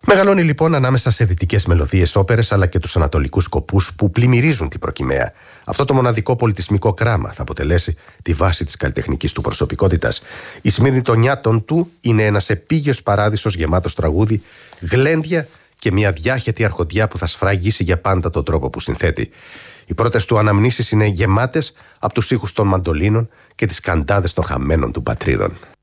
Μεγαλώνει λοιπόν ανάμεσα σε δυτικές μελωδίες, όπερες αλλά και τους ανατολικούς σκοπούς που πλημμυρίζουν την προκυμαία. Αυτό το μοναδικό πολιτισμικό κράμα θα αποτελέσει τη βάση της καλλιτεχνικής του προσωπικότητας. Η Σμύρνη των νιάτων του είναι ένας επίγειος παράδεισος γεμάτος τραγούδι, γλέντια και μια διάχετη αρχοντιά που θα σφραγίσει για πάντα τον τρόπο που συνθέτει. Οι πρώτες του αναμνήσεις είναι γεμάτες από τους ήχους των μαντολίνων και τις καντάδες των χαμένων του πατρίδων.